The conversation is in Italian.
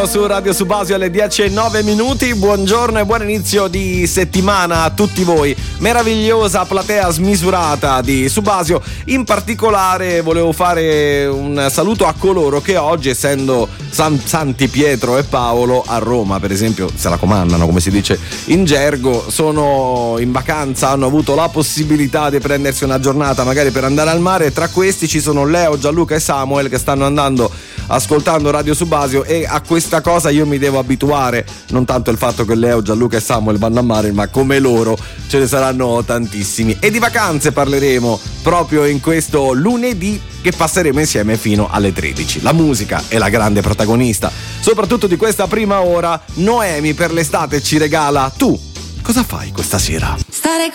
Su Radio Subasio alle 10:09. Buongiorno e buon inizio di settimana a tutti voi. Meravigliosa platea smisurata di Subasio. In particolare volevo fare un saluto a coloro che oggi, essendo Santi Pietro e Paolo, a Roma per esempio se la comandano, come si dice in gergo, sono in vacanza, hanno avuto la possibilità di prendersi una giornata magari per andare al mare. Tra questi ci sono Leo, Gianluca e Samuel che stanno andando ascoltando Radio Subasio, e a questa cosa io mi devo abituare, non tanto il fatto che Leo, Gianluca e Samuel vanno a mare, ma come loro ce ne saranno tantissimi. E di vacanze parleremo proprio in questo lunedì che passeremo insieme fino alle 13. La musica è la grande protagonista, soprattutto di questa prima ora. Noemi per l'estate ci regala Tu cosa fai questa sera? Stare